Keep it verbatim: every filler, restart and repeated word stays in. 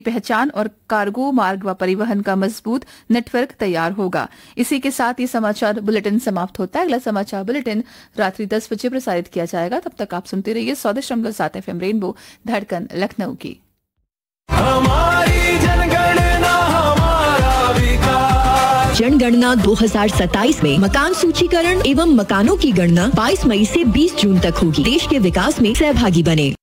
पहचान और कार्गो मार्ग व परिवहन का मजबूत नेटवर्क तैयार होगा। इसी के साथ ये समाचार बुलेटिन समाप्त होता है। अगला समाचार बुलेटिन रात्रि दस बजे प्रसारित किया जाएगा। तब तक आप सुनते रहिए सौ दशमलव सात एफ एम रेनबो धड़कन लखनऊ की। हमारी जनगणना हमारा विकास। जनगणना दो हज़ार सत्ताईस में मकान सूचीकरण एवं मकानों की गणना बाईस मई से बीस जून तक होगी। देश के विकास में सहभागी बने।